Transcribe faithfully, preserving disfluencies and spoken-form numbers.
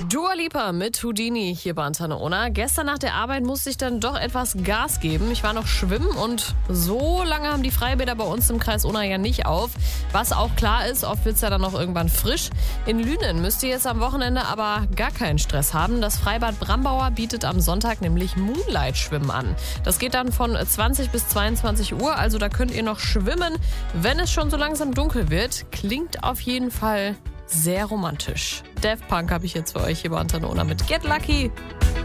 Dua Lipa mit Houdini hier bei Antenne Ona. Gestern nach der Arbeit musste ich dann doch etwas Gas geben. Ich war noch schwimmen und so lange haben die Freibäder bei uns im Kreis Ona ja nicht auf. Was auch klar ist, oft wird es ja dann noch irgendwann frisch. In Lünen müsst ihr jetzt am Wochenende aber gar keinen Stress haben. Das Freibad Brambauer bietet am Sonntag nämlich Moonlight-Schwimmen an. Das geht dann von zwanzig bis zweiundzwanzig Uhr, also da könnt ihr noch schwimmen, wenn es schon so langsam dunkel wird. Klingt auf jeden Fall sehr romantisch. Daft Punk habe ich jetzt für euch hier bei Antenne Ona mit Get Lucky.